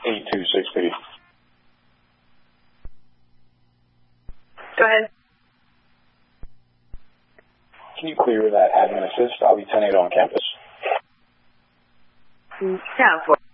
826B. Go ahead. Can you clear that admin assist? I'll be 10-8 on campus. Yeah, of course.